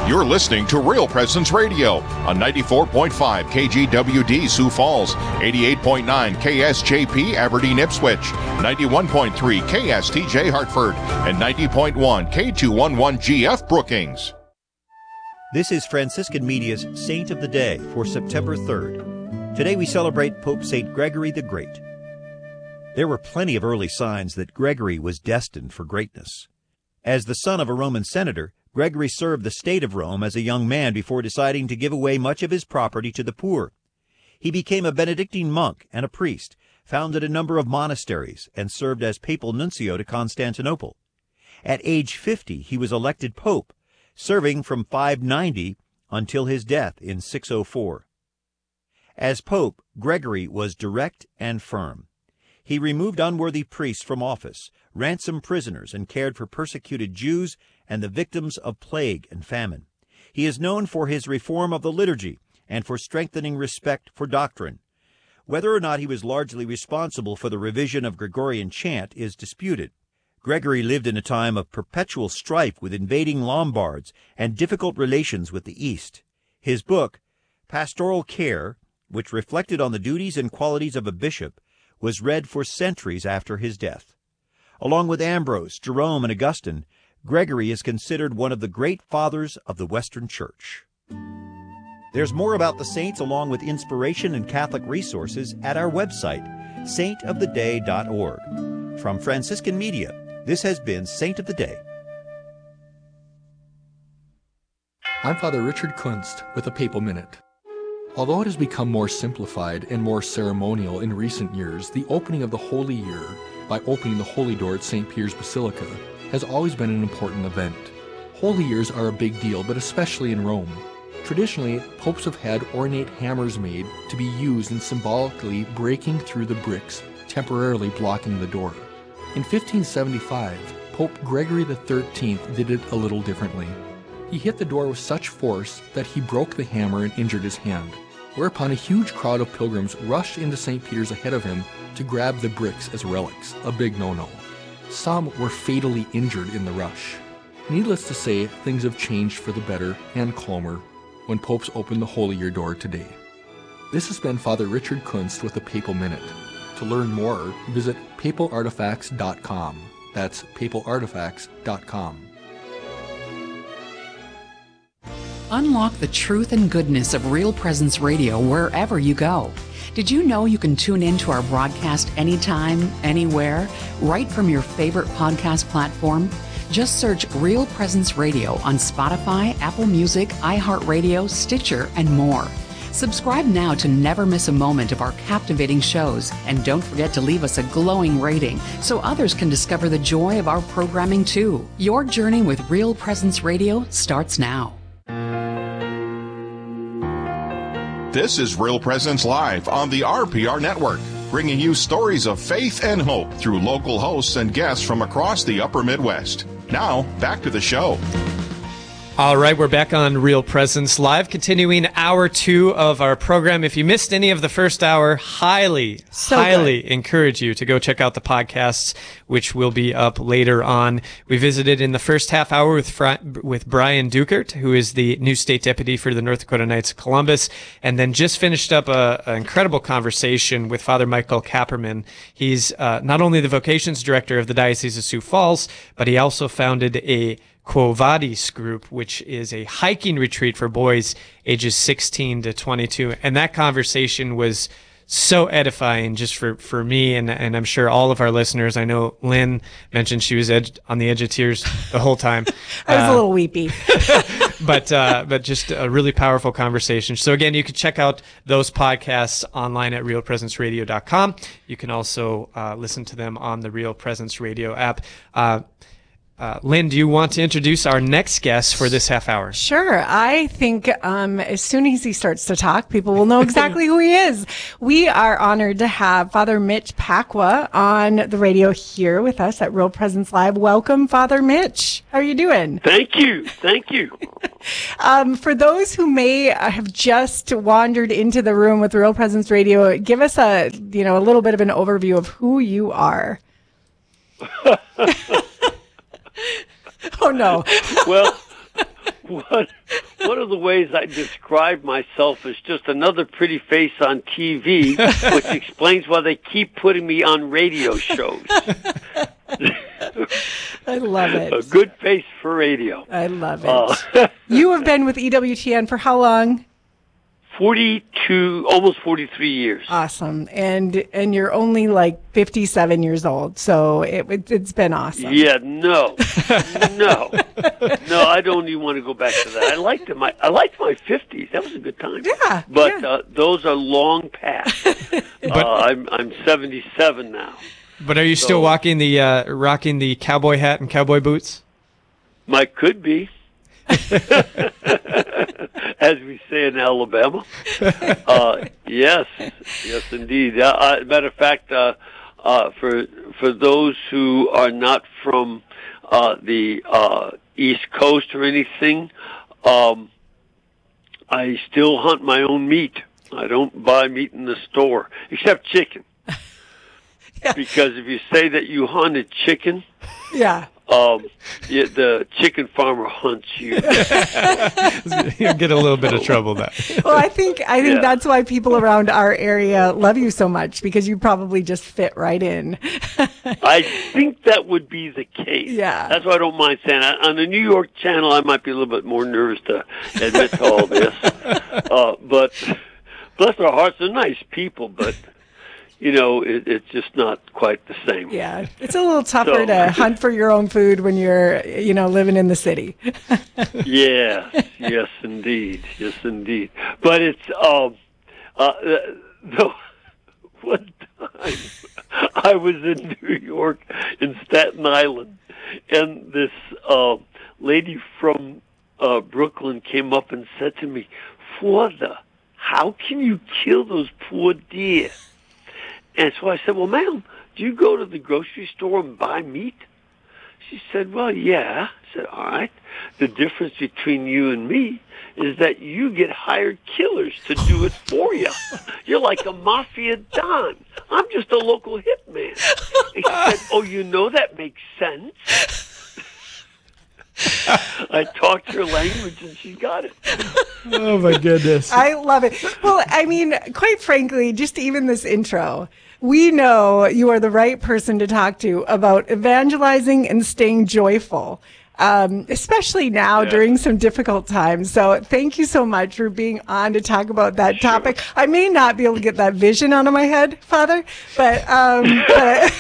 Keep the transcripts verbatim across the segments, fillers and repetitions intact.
You're listening to Real Presence Radio on ninety-four point five K G W D Sioux Falls, eighty-eight point nine K S J P Aberdeen Ipswich, ninety-one point three K S T J Hartford, and ninety point one K two eleven G F Brookings. This is Franciscan Media's Saint of the Day for September third. Today we celebrate Pope Saint Gregory the Great. There were plenty of early signs that Gregory was destined for greatness. As the son of a Roman senator, Gregory served the state of Rome as a young man before deciding to give away much of his property to the poor. He became a Benedictine monk and a priest, founded a number of monasteries, and served as papal nuncio to Constantinople. At age fifty, he was elected pope, serving from five ninety until his death in six oh four. As pope, Gregory was direct and firm. He removed unworthy priests from office, ransomed prisoners, and cared for persecuted Jews and the victims of plague and famine. He is known for his reform of the liturgy and for strengthening respect for doctrine. Whether or not he was largely responsible for the revision of Gregorian chant is disputed. Gregory lived in a time of perpetual strife with invading Lombards and difficult relations with the East. His book, Pastoral Care, which reflected on the duties and qualities of a bishop, was read for centuries after his death. Along with Ambrose, Jerome, and Augustine, Gregory is considered one of the great fathers of the Western Church. There's more about the saints along with inspiration and Catholic resources at our website, saint of the day dot org. From Franciscan Media, this has been Saint of the Day. I'm Father Richard Kunst with a Papal Minute. Although it has become more simplified and more ceremonial in recent years, the opening of the Holy Year by opening the Holy Door at Saint Peter's Basilica has always been an important event. Holy Years are a big deal, but especially in Rome. Traditionally, popes have had ornate hammers made to be used in symbolically breaking through the bricks, temporarily blocking the door. In fifteen seventy-five, Pope Gregory the thirteenth did it a little differently. He hit the door with such force that he broke the hammer and injured his hand, whereupon a huge crowd of pilgrims rushed into Saint Peter's ahead of him to grab the bricks as relics, a big no-no. Some were fatally injured in the rush. Needless to say, things have changed for the better and calmer when popes open the Holy Year door today. This has been Father Richard Kunst with the Papal Minute. To learn more, visit papal artifacts dot com. That's papal artifacts dot com. Unlock the truth and goodness of Real Presence Radio wherever you go. Did you know you can tune in to our broadcast anytime, anywhere, right from your favorite podcast platform? Just search Real Presence Radio on Spotify, Apple Music, iHeartRadio, Stitcher, and more. Subscribe now to never miss a moment of our captivating shows, and don't forget to leave us a glowing rating so others can discover the joy of our programming too. Your journey with Real Presence Radio starts now. This is Real Presence Live on the R P R Network, bringing you stories of faith and hope through local hosts and guests from across the upper Midwest. Now, back to the show. All right, we're back on Real Presence Live, continuing hour two of our program. If you missed any of the first hour, highly, so highly good. encourage you to go check out the podcasts, which will be up later on. We visited in the first half hour with Fra- with Brian Dukert, who is the new state deputy for the North Dakota Knights of Columbus, and then just finished up a, an incredible conversation with Father Michael Kapperman. He's uh, not only the vocations director of the Diocese of Sioux Falls, but he also founded a Quo Vadis group, which is a hiking retreat for boys ages sixteen to twenty-two. And that conversation was so edifying just for, for me, and, and I'm sure all of our listeners. I know Lynn mentioned she was edge, on the edge of tears the whole time. I was uh, a little weepy. but uh, but just a really powerful conversation. So again, you can check out those podcasts online at real presence radio dot com. You can also uh, listen to them on the Real Presence Radio app. Uh, Uh, Lynn, do you want to introduce our next guest for this half hour? Sure. I think um, as soon as he starts to talk, people will know exactly who he is. We are honored to have Father Mitch Pacwa on the radio here with us at Real Presence Live. Welcome, Father Mitch. How are you doing? Thank you. Thank you. um, for those who may have just wandered into the room with Real Presence Radio, give us a, you know, a little bit of an overview of who you are. Oh, no. well, what, one of the ways I describe myself is just another pretty face on T V, which explains why they keep putting me on radio shows. I love it. A good face for radio. I love it. Uh, You have been with E W T N for how long? forty-two, almost forty-three years. Awesome. And and you're only like fifty-seven years old, so it, it, it's been awesome. Yeah, no. no. No, I don't even want to go back to that. I liked it. My, I liked my fifties. That was a good time. Yeah. But yeah. Uh, those are long past. uh, I'm, I'm seventy-seven now. But are you still So- walking the uh, rocking the cowboy hat and cowboy boots? My could be. As we say in Alabama. Uh, yes, yes, indeed. Uh, uh, matter of fact, uh, uh, for for those who are not from uh, the uh, East Coast or anything, um, I still hunt my own meat. I don't buy meat in the store, except chicken. Yeah. Because if you say that you hunted chicken, Yeah. um, yeah, the chicken farmer hunts you. You'll get a little bit of trouble there. Well, I think I think Yeah. that's why people around our area love you so much, because you probably just fit right in. I think that would be the case. Yeah. That's why I don't mind saying. On the New York channel, I might be a little bit more nervous to admit to all this. Uh, but bless their hearts, they're nice people, but, you know, it, it's just not quite the same. Yeah, it's a little tougher So- to hunt for your own food when you're, you know, living in the city. Yes, yes, indeed, yes, indeed. But it's um, uh, the one time I was in New York, in Staten Island, and this uh, lady from uh, Brooklyn came up and said to me, "Father, how can you kill those poor deer?" And so I said, "Well, ma'am, do you go to the grocery store and buy meat?" She said, "Well, yeah." I said, "All right. The difference between you and me is that you get hired killers to do it for you. You're like a mafia don. I'm just a local hitman." And she said, "Oh, you know that makes sense." I talked her language and she got it. Oh, my goodness. I love it. Well, I mean, quite frankly, just even this intro, we know you are the right person to talk to about evangelizing and staying joyful, um, especially now Yeah. during some difficult times. So thank you so much for being on to talk about that Sure. topic. I may not be able to get that vision out of my head, Father, but, um, but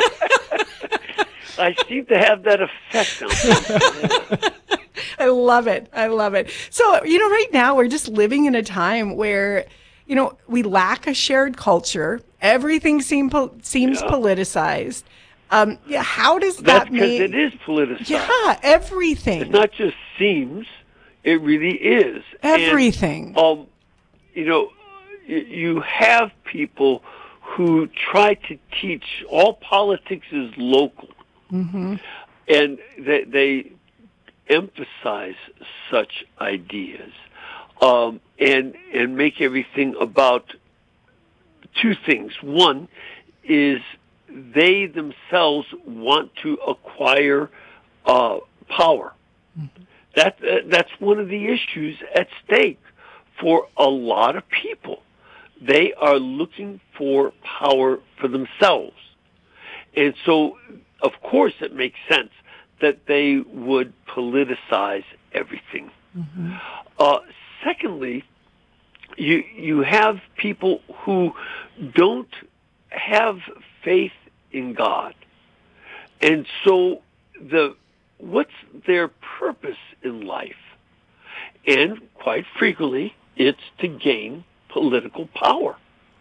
I seem to have that effect on people. I love it. I love it. So, you know, right now we're just living in a time where, you know, we lack a shared culture. Everything seem, po- seems Yeah. politicized. Um, yeah, how does That's that because make... it is politicized. Yeah, everything. It not just seems, it really is. Everything. And, um, you know, y- you have people who try to teach all politics is local. Mm-hmm. And they, they emphasize such ideas um, and and make everything about two things. One is they themselves want to acquire uh, power. Mm-hmm. That uh, that's one of the issues at stake for a lot of people. They are looking for power for themselves, and so, of course, it makes sense that they would politicize everything. Mm-hmm. Uh, secondly, you you have people who don't have faith in God, and so the what's their purpose in life? And quite frequently, it's to gain political power.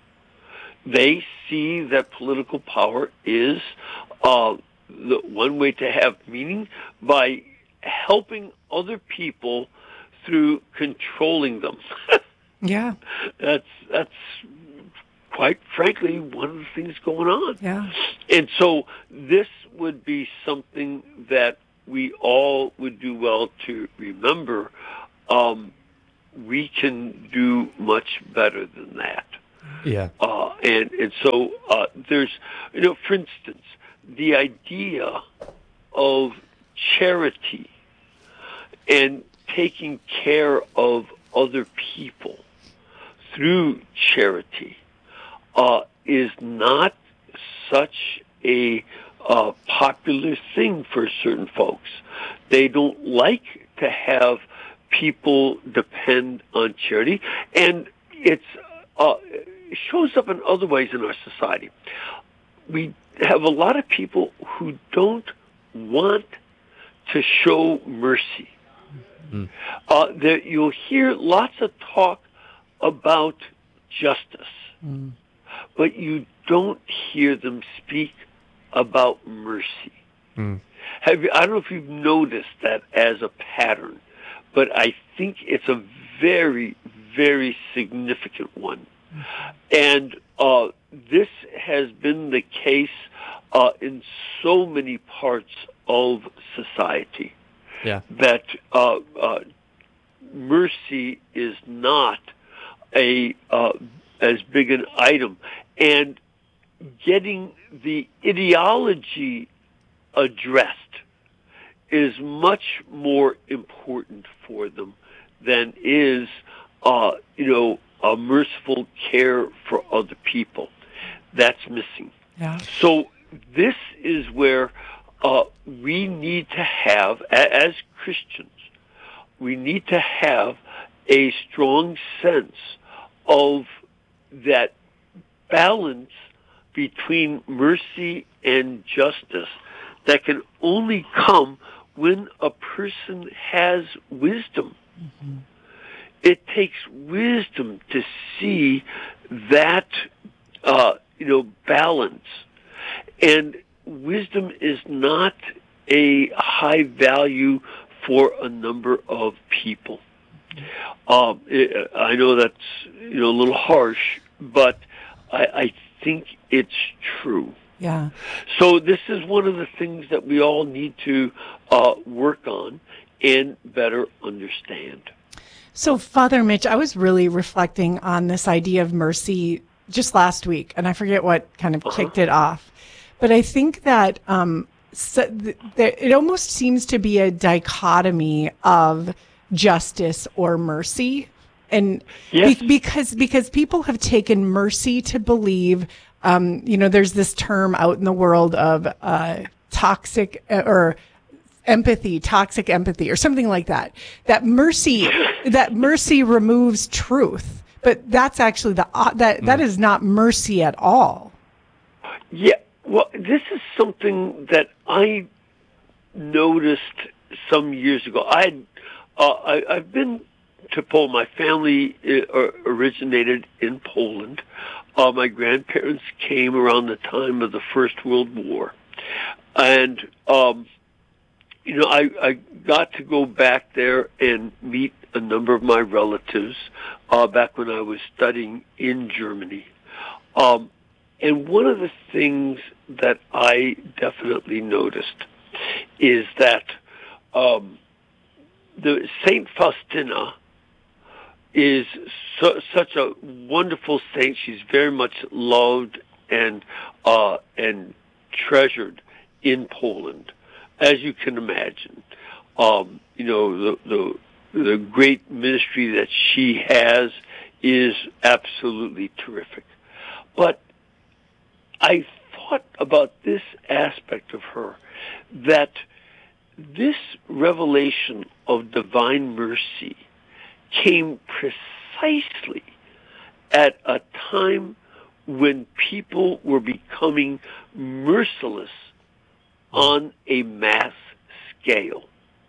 They see that political power is uh, the one way to have meaning by helping other people through controlling them. Yeah. That's that's quite frankly one of the things going on. Yeah. And so this would be something that we all would do well to remember. Um, we can do much better than that. Yeah. Uh, and, and so uh, there's, you know, for instance, the idea of charity and taking care of other people through charity uh, is not such a uh, popular thing for certain folks. They don't like to have people depend on charity, and it's uh, it shows up in other ways in our society. We have a lot of people who don't want to show mercy. Mm. Uh, there, you'll hear lots of talk about justice, mm. but you don't hear them speak about mercy. Mm. Have you, I don't know if you've noticed that as a pattern, but I think it's a very, very significant one. And uh, this has been the case uh, in so many parts of society. Yeah. That uh, uh, mercy is not a uh, as big an item, and getting the ideology addressed is much more important for them than is, uh, you know, a merciful care for other people. That's missing. Yeah. So this is where uh, we need to have, as Christians, we need to have a strong sense of that balance between mercy and justice that can only come when a person has wisdom. Mm-hmm. It takes wisdom to see that, uh, you know, balance. And wisdom is not a high value for a number of people. Um, it, I know that's, you know, a little harsh, but I, I think it's true. Yeah. So this is one of the things that we all need to uh, work on and better understand. So, Father Mitch, I was really reflecting on this idea of mercy just last week, and I forget what kind of uh-huh. kicked it off. But I think that um, so th- th- it almost seems to be a dichotomy of justice or mercy. And yes. be- because because people have taken mercy to believe, um, you know, there's this term out in the world of uh, toxic uh, or empathy, toxic empathy, or something like that. That mercy, that mercy removes truth, but that's actually the uh, that that is not mercy at all. Yeah, well, this is something that I noticed some years ago. I uh, I I've been to Poland. My family uh, originated in Poland. Uh, my grandparents came around the time of the First World War, and um, you know, I, I got to go back there and meet a number of my relatives uh, back when I was studying in Germany. Um, and one of the things that I definitely noticed is that um, the Saint Faustina is so, such a wonderful saint. She's very much loved and uh, and treasured in Poland, as you can imagine. Um, you know, the, the the great ministry that she has is absolutely terrific. But I thought about this aspect of her, that this revelation of divine mercy came precisely at a time when people were becoming merciless on a mass scale.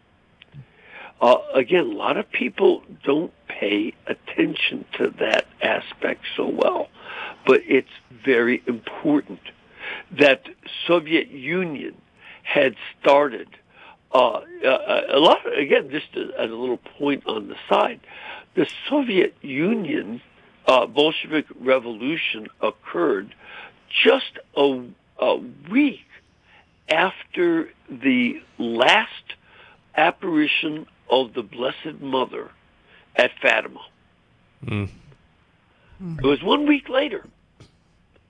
Uh, again, a lot of people don't pay attention to that aspect so well, but it's very important that Soviet Union had started uh, a, a lot. Again, just as a little point on the side, the Soviet Union uh, Bolshevik Revolution occurred just a, a week after the last apparition of the Blessed Mother at Fatima. Mm. It was one week later.